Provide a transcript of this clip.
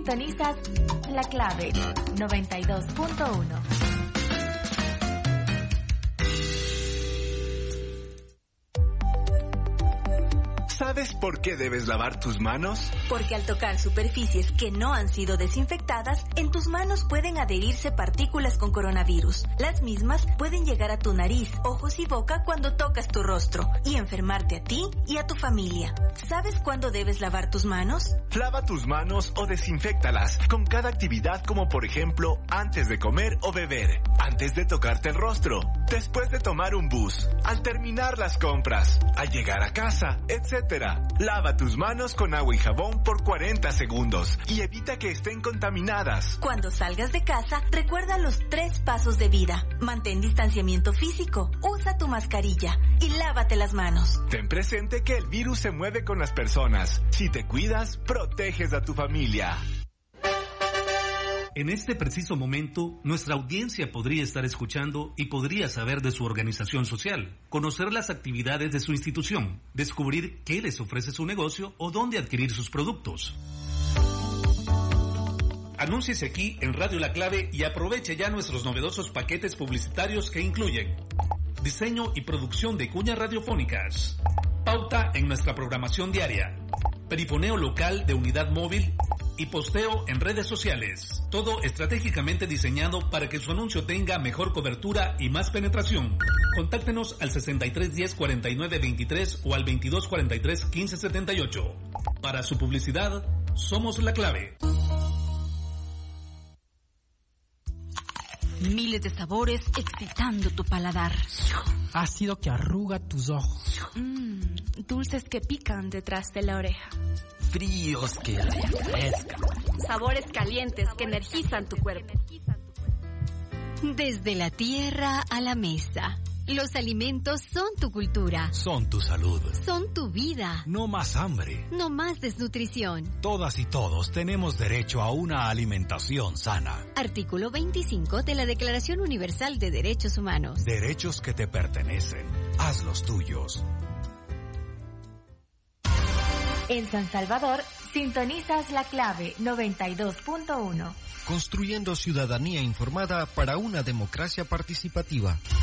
Sintonizas La Clave 92.1. ¿Sabes por qué debes lavar tus manos? Porque al tocar superficies que no han sido desinfectadas, en tus manos pueden adherirse partículas con coronavirus. Las mismas pueden llegar a tu nariz, ojos y boca cuando tocas tu rostro y enfermarte a ti y a tu familia. ¿Sabes cuándo debes lavar tus manos? Lava tus manos o desinféctalas con cada actividad, como por ejemplo antes de comer o beber, antes de tocarte el rostro, después de tomar un bus, al terminar las compras, al llegar a casa, etc. Lava tus manos con agua y jabón por 40 segundos y evita que estén contaminadas. Cuando salgas de casa, recuerda los 3 pasos de vida. Mantén distanciamiento físico, usa tu mascarilla y lávate las manos. Ten presente que el virus se mueve con las personas. Si te cuidas, proteges a tu familia. En este preciso momento, nuestra audiencia podría estar escuchando y podría saber de su organización social, conocer las actividades de su institución, descubrir qué les ofrece su negocio o dónde adquirir sus productos. Anúnciese aquí en Radio La Clave y aproveche ya nuestros novedosos paquetes publicitarios que incluyen diseño y producción de cuñas radiofónicas, pauta en nuestra programación diaria, perifoneo local de unidad móvil y posteo en redes sociales. Todo estratégicamente diseñado para que su anuncio tenga mejor cobertura y más penetración. Contáctenos al 6310-4923 o al 2243-1578. Para su publicidad, somos La Clave. Miles de sabores excitando tu paladar. Ácido que arruga tus ojos. Dulces que pican detrás de la oreja. Fríos que refrescan. Sabores calientes que energizan tu cuerpo. Desde la tierra a la mesa. Los alimentos son tu cultura. Son tu salud. Son tu vida. No más hambre. No más desnutrición. Todas y todos tenemos derecho a una alimentación sana. Artículo 25 de la Declaración Universal de Derechos Humanos. Derechos que te pertenecen. Haz los tuyos. En San Salvador, sintonizas La Clave 92.1. Construyendo ciudadanía informada para una democracia participativa.